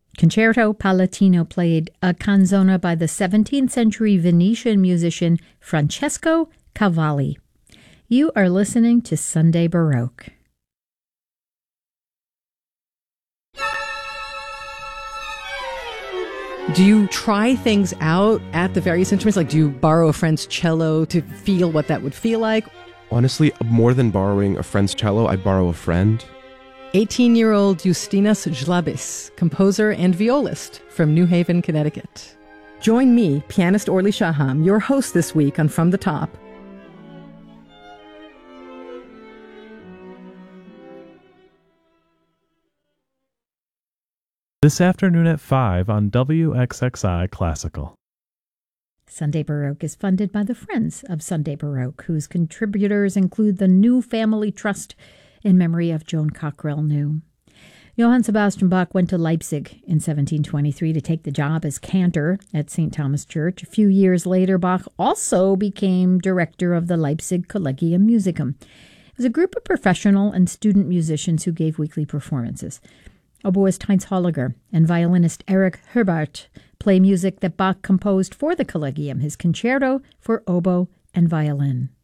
Concerto Palatino played a canzona by the 17th century Venetian musician Francesco Cavalli. You are listening to Sunday Baroque. Do you try things out at the various instruments? Like, do you borrow a friend's cello to feel what that would feel like? Honestly, more than borrowing a friend's cello, I borrow a friend. 18-year-old Justinas Jlabis, composer and violist from New Haven, Connecticut. Join me, pianist Orly Shaham, your host this week on From the Top. This afternoon at 5 on WXXI Classical. Sunday Baroque is funded by the Friends of Sunday Baroque, whose contributors include the New Family Trust in memory of Joan Cockrell New. Johann Sebastian Bach went to Leipzig in 1723 to take the job as cantor at St. Thomas Church. A few years later, Bach also became director of the Leipzig Collegium Musicum. It was a group of professional and student musicians who gave weekly performances. Oboist Heinz Holliger and violinist Erich Herbart play music that Bach composed for the Collegium, his concerto for oboe and violin.